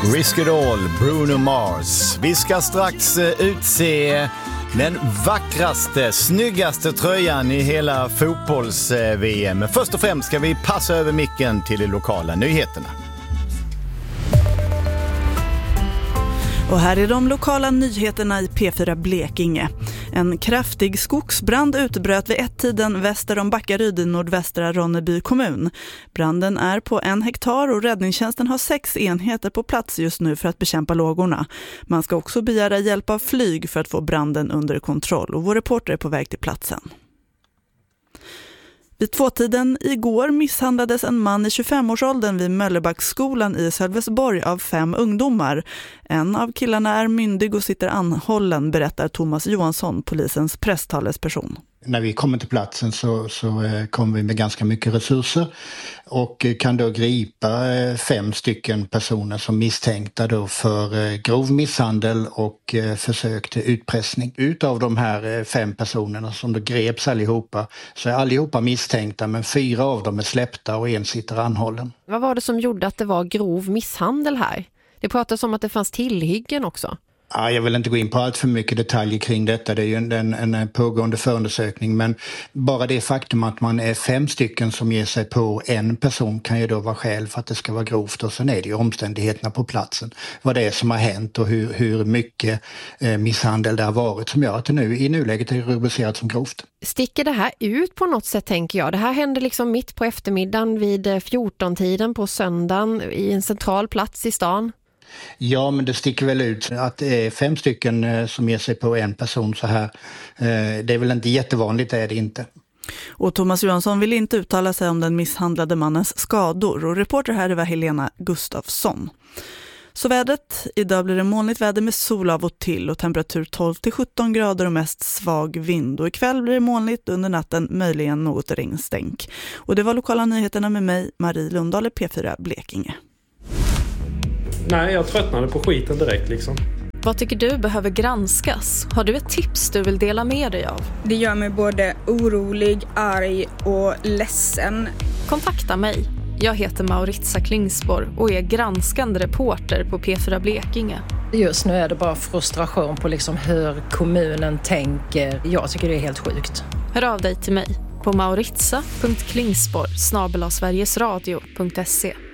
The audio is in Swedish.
Risk It All, Bruno Mars. Vi ska strax utse den vackraste, snyggaste tröjan i hela fotbolls-VM. Men först och främst ska vi passa över micken till de lokala nyheterna. Och här är de lokala nyheterna i P4 Blekinge. En kraftig skogsbrand utbröt vid ett-tiden väster om Backaryd i nordvästra Ronneby kommun. Branden är på 1 hektar och räddningstjänsten har 6 enheter på plats just nu för att bekämpa lågorna. Man ska också begära hjälp av flyg för att få branden under kontroll och vår reporter är på väg till platsen. Vid 2-tiden igår misshandlades en man i 25-årsåldern vid Möllebacksskolan i Sölvesborg av 5 ungdomar. En av killarna är myndig och sitter anhållen, berättar Thomas Johansson, polisens presstalesperson. När vi kommer till platsen så kommer vi med ganska mycket resurser och kan då gripa 5 stycken personer som misstänkta då för grov misshandel och försök till utpressning. Utav de här 5 personerna som då greps allihopa så är allihopa misstänkta, men 4 av dem är släppta och 1 sitter anhållen. Vad var det som gjorde att det var grov misshandel här? Det pratas om att det fanns tillhyggen också. Ja, jag vill inte gå in på allt för mycket detaljer kring detta. Det är ju en pågående förundersökning. Men bara det faktum att man är 5 stycken som ger sig på en person kan ju då vara skäl för att det ska vara grovt. Och sen är det ju omständigheterna på platsen. Vad det är som har hänt och hur mycket misshandel det har varit som gör att det nu i nuläget är rubricerat som grovt. Sticker det här ut på något sätt, tänker jag? Det här hände liksom mitt på eftermiddagen vid 14-tiden på söndagen i en central plats i stan. Ja, men det sticker väl ut att det är 5 stycken som ger sig på en person så här. Det är väl inte jättevanligt, det är det inte. Och Thomas Johansson vill inte uttala sig om den misshandlade mannens skador. Och reporter här var Helena Gustafsson. Så vädret, idag blir det molnigt väder med sol av och till och temperatur 12-17 grader och mest svag vind. Och ikväll blir det molnigt, under natten möjligen något regnstänk. Och det var lokala nyheterna med mig, Marie Lundahl, P4 Blekinge. Nej, jag tröttnade på skiten direkt liksom. Vad tycker du behöver granskas? Har du ett tips du vill dela med dig av? Det gör mig både orolig, arg och ledsen. Kontakta mig. Jag heter Mauritia Klingsborg och är granskande reporter på P4 Blekinge. Just nu är det bara frustration på liksom hur kommunen tänker. Jag tycker det är helt sjukt. Hör av dig till mig på mauritia.klingsborg@sverigesradio.se.